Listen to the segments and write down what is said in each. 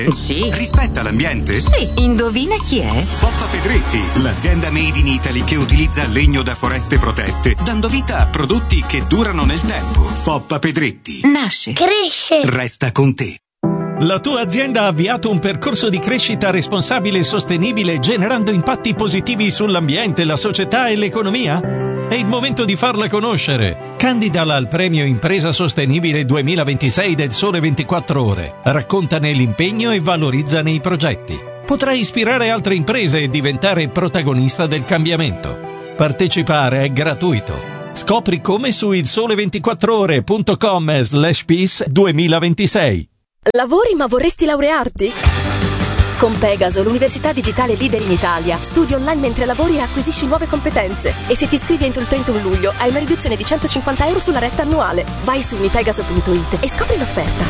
Sì. Rispetta l'ambiente? Sì. Indovina chi è? Foppa Pedretti, l'azienda made in Italy che utilizza legno da foreste protette, dando vita a prodotti che durano nel tempo. Foppa Pedretti. Nasce. Cresce. Resta con te. La tua azienda ha avviato un percorso di crescita responsabile e sostenibile generando impatti positivi sull'ambiente, la società e l'economia? È il momento di farla conoscere. Candidala al premio Impresa Sostenibile 2026 del Sole 24 Ore. Raccontane l'impegno e valorizzane i progetti. Potrai ispirare altre imprese e diventare protagonista del cambiamento. Partecipare è gratuito. Scopri come su ilsole24ore.com/peace 2026. Lavori ma vorresti laurearti? Con Pegaso, l'università digitale leader in Italia, studi online mentre lavori e acquisisci nuove competenze. E se ti iscrivi entro il 31 luglio hai una riduzione di €150 sulla retta annuale. Vai su unipegaso.it e scopri l'offerta.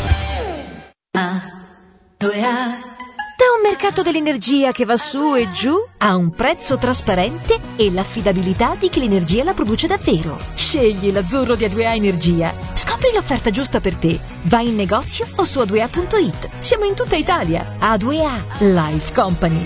Da un mercato dell'energia che va su e giù a un prezzo trasparente e l'affidabilità di chi l'energia la produce davvero. Scegli l'azzurro di A2A Energia. Scopri l'offerta giusta per te. Vai in negozio o su A2A.it. Siamo in tutta Italia. A2A Life Company.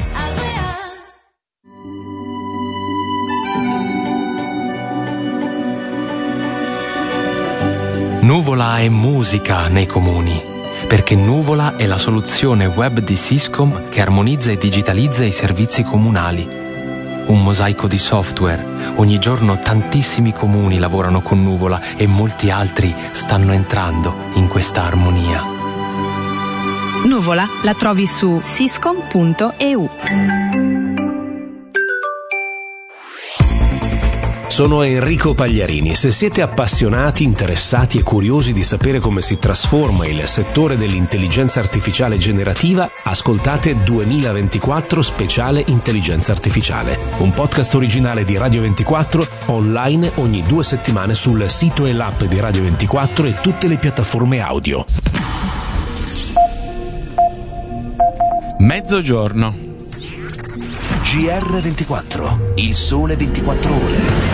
Nuvola è musica nei comuni. Perché Nuvola è la soluzione web di Syscom che armonizza e digitalizza i servizi comunali. Un mosaico di software. Ogni giorno tantissimi comuni lavorano con Nuvola e molti altri stanno entrando in questa armonia. Nuvola la trovi su syscom.eu. Sono Enrico Pagliarini. Se siete appassionati, interessati e curiosi di sapere come si trasforma il settore dell'intelligenza artificiale generativa, ascoltate 2024 Speciale Intelligenza Artificiale, un podcast originale di Radio 24, online ogni 2 settimane sul sito e l'app di Radio 24 e tutte le piattaforme audio. Mezzogiorno. GR24, il sole 24 ore.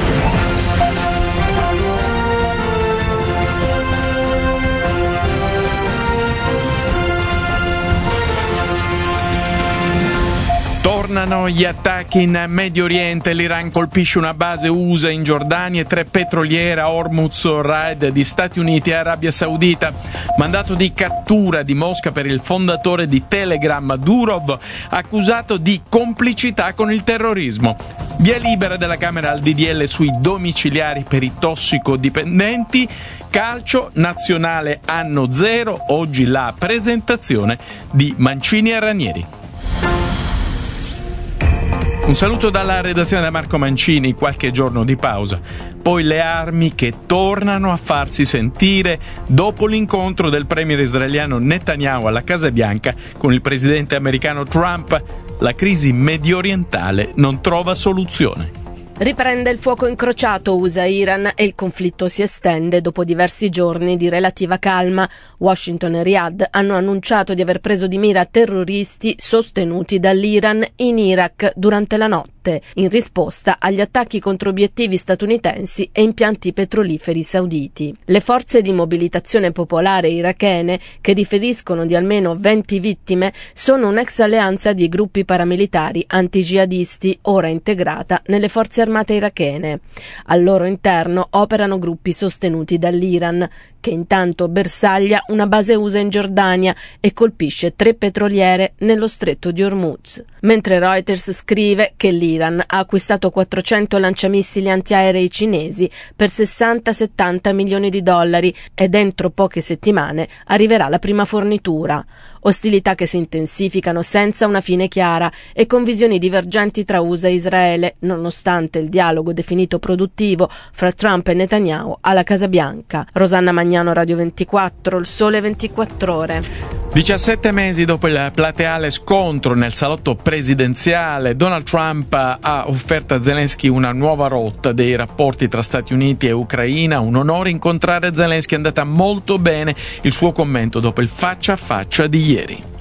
Tornano gli attacchi in Medio Oriente. L'Iran colpisce una base USA in Giordania e 3 petroliere a Hormuz, raid di Stati Uniti e Arabia Saudita. Mandato di cattura di Mosca per il fondatore di Telegram, Durov, accusato di complicità con il terrorismo. Via libera della Camera al DDL sui domiciliari per i tossicodipendenti. Calcio, nazionale anno 0, oggi la presentazione di Mancini e Ranieri. Un saluto dalla redazione da Marco Mancini, qualche giorno di pausa. Poi le armi che tornano a farsi sentire dopo l'incontro del premier israeliano Netanyahu alla Casa Bianca con il presidente americano Trump. La crisi mediorientale non trova soluzione. Riprende il fuoco incrociato USA-Iran e il conflitto si estende dopo diversi giorni di relativa calma. Washington e Riyadh hanno annunciato di aver preso di mira terroristi sostenuti dall'Iran in Iraq durante la notte, in risposta agli attacchi contro obiettivi statunitensi e impianti petroliferi sauditi. Le forze di mobilitazione popolare irachene, che riferiscono di almeno 20 vittime, sono un'ex alleanza di gruppi paramilitari anti-jihadisti ora integrata nelle forze armate irachene. Al loro interno operano gruppi sostenuti dall'Iran, che intanto bersaglia una base USA in Giordania e colpisce 3 petroliere nello stretto di Hormuz. Mentre Reuters scrive che l'Iran ha acquistato 400 lanciamissili antiaerei cinesi per $60-70 milioni e dentro poche settimane arriverà la prima fornitura. Ostilità che si intensificano senza una fine chiara e con visioni divergenti tra USA e Israele, nonostante il dialogo definito produttivo fra Trump e Netanyahu alla Casa Bianca. Rosanna Magnano, Radio 24, il sole 24 ore. 17 mesi dopo il plateale scontro nel salotto presidenziale, Donald Trump ha offerto a Zelensky una nuova rotta dei rapporti tra Stati Uniti e Ucraina. Un onore incontrare Zelensky, è andata molto bene. Il suo commento dopo il faccia a faccia di ieri.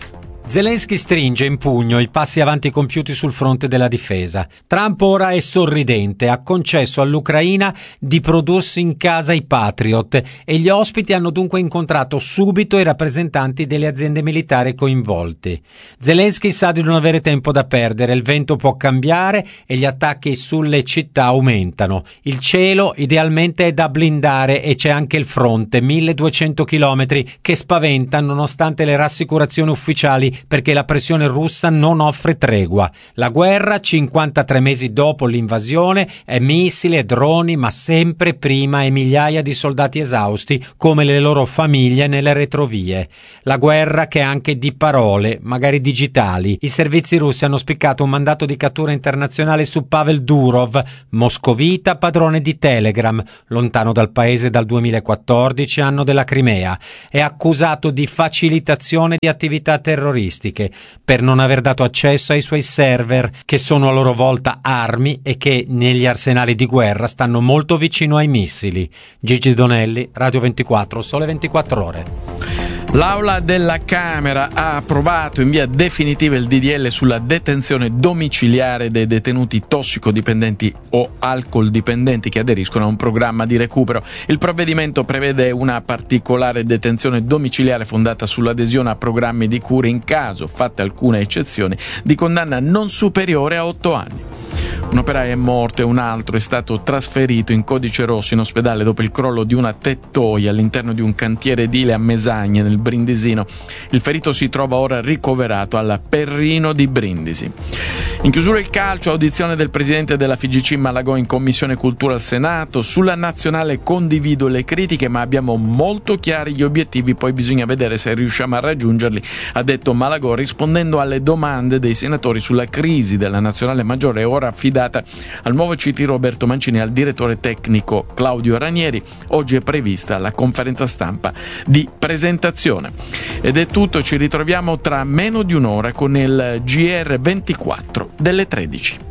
Zelensky stringe in pugno i passi avanti compiuti sul fronte della difesa. Trump ora è sorridente, ha concesso all'Ucraina di prodursi in casa i Patriot e gli ospiti hanno dunque incontrato subito i rappresentanti delle aziende militari coinvolti. Zelensky sa di non avere tempo da perdere, il vento può cambiare e gli attacchi sulle città aumentano. Il cielo idealmente è da blindare e c'è anche il fronte, 1200 chilometri, che spaventa nonostante le rassicurazioni ufficiali perché la pressione russa non offre tregua. La guerra, 53 mesi dopo l'invasione, è missili e droni, ma sempre prima è migliaia di soldati esausti come le loro famiglie nelle retrovie. La guerra che è anche di parole, magari digitali. I servizi russi hanno spiccato un mandato di cattura internazionale su Pavel Durov, moscovita, padrone di Telegram, lontano dal paese dal 2014, anno della Crimea. È accusato di facilitazione di attività terroristiche per non aver dato accesso ai suoi server, che sono a loro volta armi e che negli arsenali di guerra stanno molto vicino ai missili. Gigi Donelli, Radio 24, Sole 24 Ore. L'Aula della Camera ha approvato in via definitiva il DDL sulla detenzione domiciliare dei detenuti tossicodipendenti o alcoldipendenti che aderiscono a un programma di recupero. Il provvedimento prevede una particolare detenzione domiciliare fondata sull'adesione a programmi di cura in caso, fatte alcune eccezioni, di condanna non superiore a 8 anni. Un operaio è morto e un altro è stato trasferito in codice rosso in ospedale dopo il crollo di una tettoia all'interno di un cantiere edile a Mesagne, nel Brindisino. Il ferito si trova ora ricoverato alla Perrino di Brindisi. In chiusura il calcio, audizione del presidente della FIGC Malagò in Commissione Cultura al Senato. Sulla nazionale condivido le critiche, ma abbiamo molto chiari gli obiettivi, poi bisogna vedere se riusciamo a raggiungerli, ha detto Malagò, rispondendo alle domande dei senatori sulla crisi della nazionale maggiore, ora affidata al nuovo CT Roberto Mancini e al direttore tecnico Claudio Ranieri. Oggi è prevista la conferenza stampa di presentazione. Ed è tutto, ci ritroviamo tra meno di un'ora con il GR24 delle 13.